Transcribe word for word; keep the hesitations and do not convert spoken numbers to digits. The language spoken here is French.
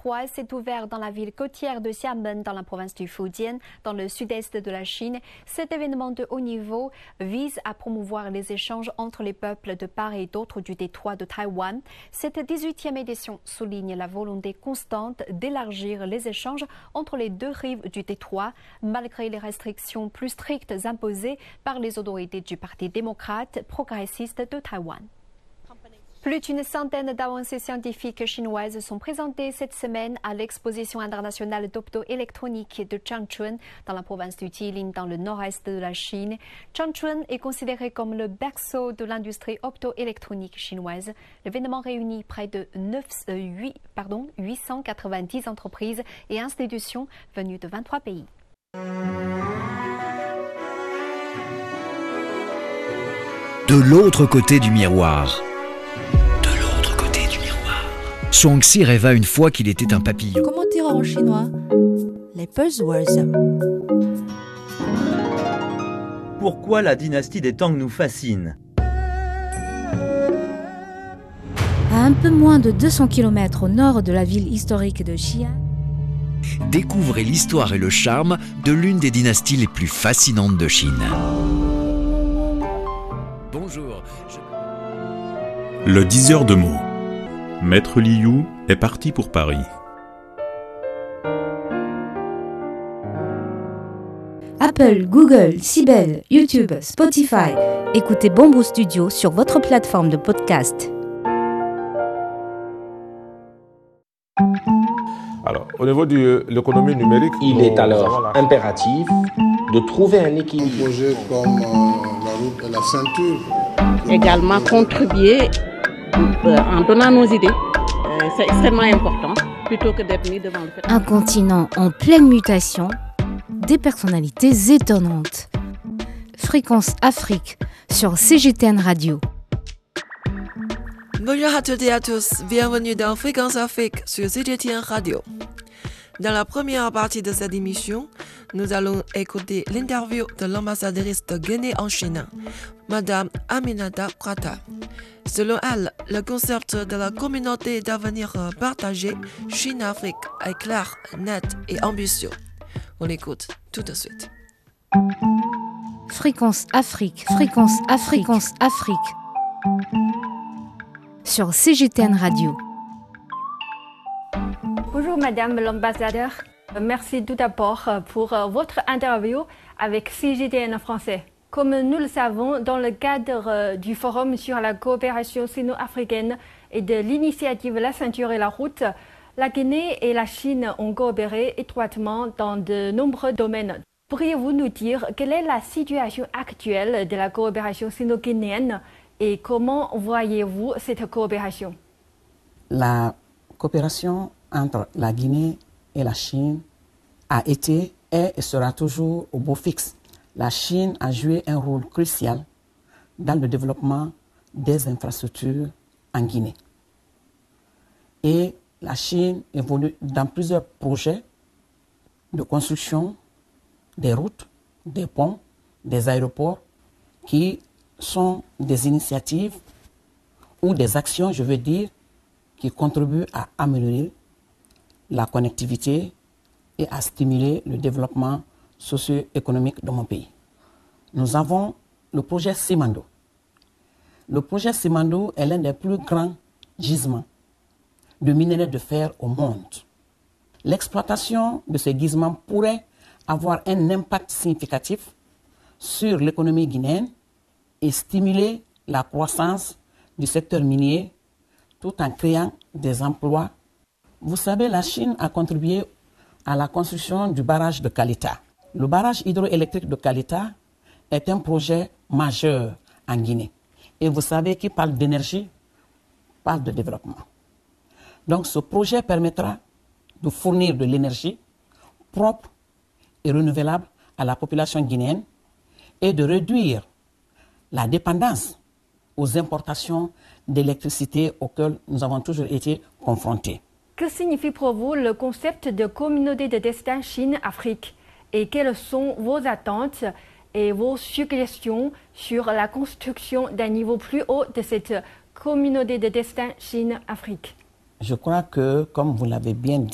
trois s'est ouvert dans la ville côtière de Xiamen, dans la province du Fujian, dans le sud-est de la Chine. Cet événement de haut niveau vise à promouvoir les échanges entre les peuples de part et d'autre du détroit de Taïwan. Cette dix-huitième édition souligne la volonté constante d'élargir les échanges entre les deux rives du détroit, malgré les restrictions plus strictes imposées par les autorités du Parti démocrate progressiste de Taïwan. Plus d'une centaine d'avancées scientifiques chinoises sont présentées cette semaine à l'exposition internationale d'optoélectronique de Changchun dans la province du Jilin, dans le nord-est de la Chine. Changchun est considéré comme le berceau de l'industrie optoélectronique chinoise. L'événement réunit près de neuf, euh, huit, pardon, huit cent quatre-vingt-dix entreprises et institutions venues de vingt-trois pays. De l'autre côté du miroir. Chuangxi rêva une fois qu'il était un papillon. Comment dire en chinois? Les buzzwords. Pourquoi la dynastie des Tang nous fascine? À un peu moins de deux cents kilomètres au nord de la ville historique de Xi'an, Découvrez l'histoire et le charme de l'une des dynasties les plus fascinantes de Chine. Bonjour. Je... Le diseur de mots. Maître Liu est parti pour Paris. Apple, Google, Sibel, YouTube, Spotify. Écoutez Bamboo Studio sur votre plateforme de podcast. Alors, au niveau de l'économie numérique, il est alors impératif de trouver un équilibre. Un projet comme euh, la route de la ceinture. Également contribuer euh, en donnant nos idées. Euh, c'est extrêmement important, plutôt que d'être mis devant le fait. Un continent en pleine mutation, des personnalités étonnantes. Fréquence Afrique sur C G T N Radio. Bonjour à toutes et à tous, bienvenue dans Fréquence Afrique sur C G T N Radio. Dans la première partie de cette émission, nous allons écouter l'interview de l'ambassadrice de Guinée en Chine, Madame Aminata Prata. Selon elle, le concept de la communauté d'avenir partagé Chine-Afrique est clair, net et ambitieux. On écoute tout de suite. Fréquence Afrique, Fréquence Afrique, Fréquence Afrique. Sur C G T N Radio. Bonjour Madame l'ambassadeur. Merci tout d'abord pour votre interview avec C G T N français. Comme nous le savons, dans le cadre du Forum sur la coopération sino-africaine et de l'initiative La Ceinture et la Route, la Guinée et la Chine ont coopéré étroitement dans de nombreux domaines. Pourriez-vous nous dire quelle est la situation actuelle de la coopération sino-guinéenne et comment voyez-vous cette coopération? La coopération entre la Guinée et la Chine a été, est et sera toujours au beau fixe. La Chine a joué un rôle crucial dans le développement des infrastructures en Guinée. Et la Chine évolue dans plusieurs projets de construction des routes, des ponts, des aéroports, qui sont des initiatives ou des actions, je veux dire, qui contribuent à améliorer la connectivité et à stimuler le développement socio-économique de mon pays. Nous avons le projet Simandou. Le projet Simandou est l'un des plus grands gisements de minerais de fer au monde. L'exploitation de ces gisements pourrait avoir un impact significatif sur l'économie guinéenne et stimuler la croissance du secteur minier tout en créant des emplois. Vous savez, la Chine a contribué à la construction du barrage de Kalita. Le barrage hydroélectrique de Kalita est un projet majeur en Guinée. Et vous savez, qui parle d'énergie, parle de développement. Donc ce projet permettra de fournir de l'énergie propre et renouvelable à la population guinéenne et de réduire la dépendance aux importations d'électricité auxquelles nous avons toujours été confrontés. Que signifie pour vous le concept de communauté de destin Chine-Afrique et quelles sont vos attentes et vos suggestions sur la construction d'un niveau plus haut de cette communauté de destin Chine-Afrique? Je crois que, comme vous l'avez bien dit,